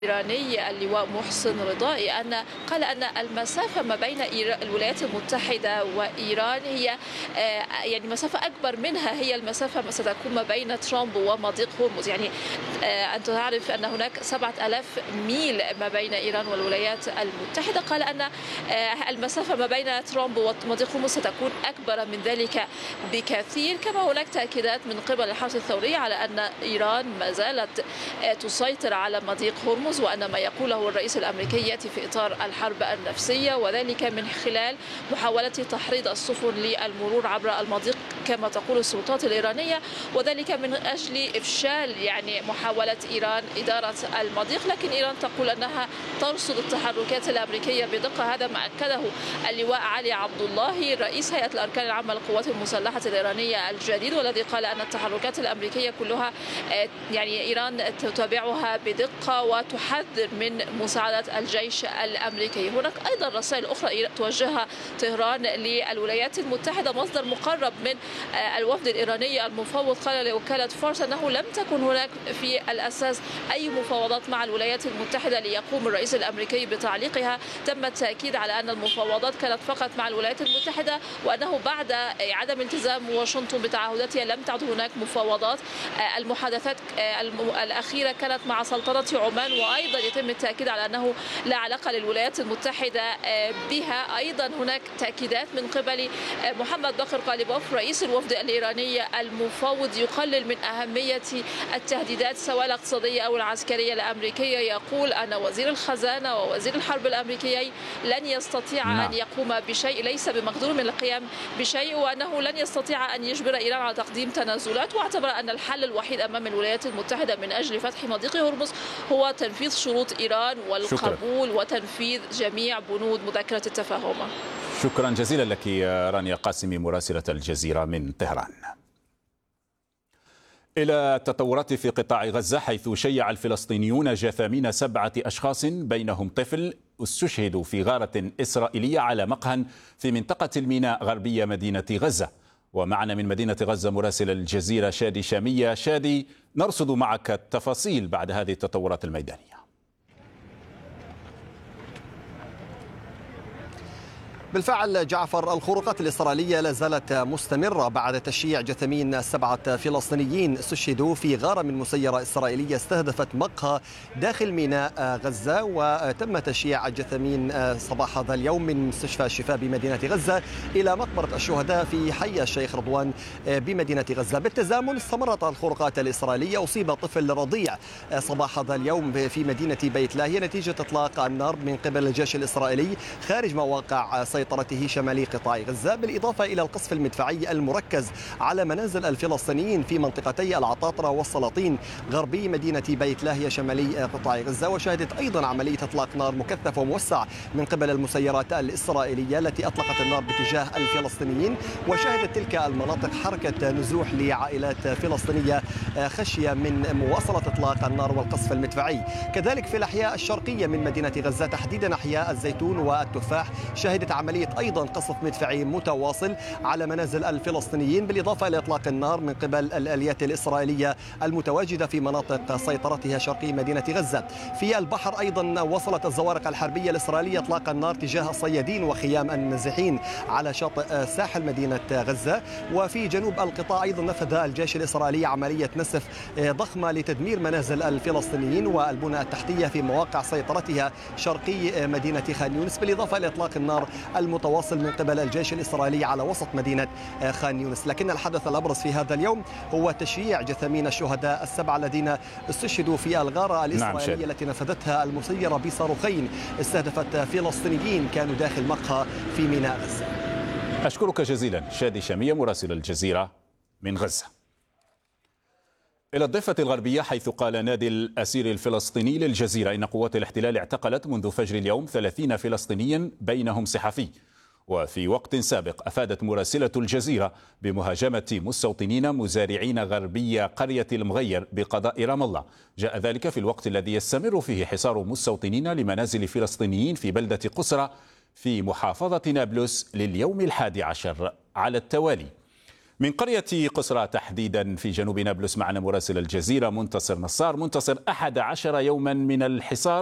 الإيراني اللواء محسن رضائي قال أن المسافة ما بين الولايات المتحدة وإيران هي يعني مسافة أكبر منها هي المسافة ستكون ما بين ترامب ومضيق هرمز. يعني أنت تعرف أن هناك 7000 ميل ما بين إيران والولايات المتحدة. قال أن المسافة ما بين ترامب ومضيق هرمز ستكون أكبر من ذلك بكثير. كما هناك تأكيدات من قبل الحرس الثوري على أن إيران ما زالت تسيطر على مضيق هرمز، وأن ما يقوله الرئيس الأمريكي يأتي في إطار الحرب النفسية، وذلك من خلال محاولة تحريض السفن للمرور عبر المضيق كما تقول السلطات الإيرانية، وذلك من أجل إفشال يعني محاولة إيران إدارة المضيق. لكن إيران تقول أنها ترصد التحركات الأمريكية بدقة. هذا ما أكده اللواء علي عبد الله رئيس هيئة الأركان العامة للقوات المسلحة الإيرانية الجديد، والذي قال أن التحركات الأمريكية كلها يعني إيران تتابعها بدقة وتحذر من مساعدة الجيش الأمريكي. هناك أيضا رسائل أخرى توجهها طهران للولايات المتحدة. مصدر مقرب من الوفد الإيراني المفوض قال لوكالة فارس أنه لم تكن هناك في الأساس أي مفاوضات مع الولايات المتحدة ليقوم الرئيس الأمريكي بتعليقها. تم التأكيد على أن المفاوضات كانت فقط مع الولايات المتحدة، وأنه بعد عدم التزام واشنطن بتعهداتها لم تعد هناك مفاوضات. المحادثات الأخيرة كانت مع سلطنة عمان، وأيضا يتم التأكيد على أنه لا علاقة للولايات المتحدة بها. أيضا هناك تأكيدات من قبل محمد بكر قاليبوف رئيس الوفد الإيراني المفوض يقلل من أهمية التهديدات سواء الاقتصادية أو العسكرية الأمريكية. يقول أن وزير الخزانة ووزير الحرب الأمريكي لن يستطيع أن يقوم بشيء، ليس بمقدور من القيام بشيء، وأنه لن يستطيع أن يجبر إيران على تقديم تنازلات. واعتبر أن الحل الوحيد أمام الولايات المتحدة من أجل فتح مضيق هرمز هو تنفيذ شروط إيران والقبول وتنفيذ جميع بنود مذكرة التفاهم. شكرا جزيلا لك رانيا قاسمي مراسلة الجزيرة من طهران. إلى التطورات في قطاع غزة، حيث شيع الفلسطينيون جثامين 7 أشخاص بينهم طفل استشهدوا في غارة إسرائيلية على مقهى في منطقة الميناء غربية مدينة غزة. ومعنا من مدينة غزة مراسل الجزيرة شادي شامية. شادي، نرصد معك التفاصيل بعد هذه التطورات الميدانية. بالفعل جعفر، الخروقات الإسرائيلية لا زالت مستمرة بعد تشييع جثامين 7 فلسطينيين استشهدوا في غارة من مسيرة إسرائيلية استهدفت مقهى داخل ميناء غزة، وتم تشييع الجثامين صباح هذا اليوم من مستشفى الشفاء بمدينة غزة إلى مقبرة الشهداء في حي الشيخ رضوان بمدينة غزة. بالتزامن استمرت الخروقات الإسرائيلية. أصيب طفل رضيع صباح هذا اليوم في مدينة بيت لاهيا نتيجة إطلاق النار من قبل الجيش الإسرائيلي خارج مواقع سيطرته شمالي قطاع غزة، بالإضافة إلى القصف المدفعي المركز على منازل الفلسطينيين في منطقتي العطاطرة والسلاطين غربي مدينة بيت لاهيا شمالي قطاع غزة. وشهدت أيضا عملية إطلاق نار مكثف وموسع من قبل المسيرات الإسرائيلية التي أطلقت النار باتجاه الفلسطينيين. وشهدت تلك المناطق حركة نزوح لعائلات فلسطينية خشية من مواصلة إطلاق النار والقصف المدفعي. كذلك في الأحياء الشرقية من مدينة غزة، تحديدا أحياء الزيتون والتفاح، شهدت عملية أيضا قصف مدفعي متواصل على منازل الفلسطينيين، بالإضافة إلى إطلاق النار من قبل الآليات الإسرائيلية المتواجدة في مناطق سيطرتها شرقي مدينة غزة. في البحر أيضا وصلت الزوارق الحربية الإسرائيلية إطلاق النار تجاه الصيادين وخيام النازحين على شاطئ ساحل مدينة غزة. وفي جنوب القطاع أيضا نفذ الجيش الإسرائيلي عملية نسف ضخمة لتدمير منازل الفلسطينيين والبنى التحتية في مواقع سيطرتها شرقي مدينة خان يونس، بالإضافة إلى إطلاق النار المتواصل من قبل الجيش الإسرائيلي على وسط مدينة خان يونس. لكن الحدث الأبرز في هذا اليوم هو تشييع جثامين الشهداء 7 الذين استشهدوا في الغارة الإسرائيلية التي نفذتها المسيرة بصاروخين استهدفت فلسطينيين كانوا داخل مقهى في ميناء غزة. أشكرك جزيلا شادي شامية مراسل الجزيرة من غزة. إلى الضفة الغربية، حيث قال نادي الأسير الفلسطيني للجزيرة إن قوات الاحتلال اعتقلت منذ فجر اليوم 30 فلسطينيا بينهم صحفي. وفي وقت سابق أفادت مراسلة الجزيرة بمهاجمة مستوطنين مزارعين غربي قرية المغير بقضاء رام الله. جاء ذلك في الوقت الذي يستمر فيه حصار مستوطنين لمنازل فلسطينيين في بلدة قسرة في محافظة نابلس لليوم 11 على التوالي. من قرية قصرى تحديدا في جنوب نابلس معنا مراسل الجزيرة منتصر نصار. منتصر، 11 يوما من الحصار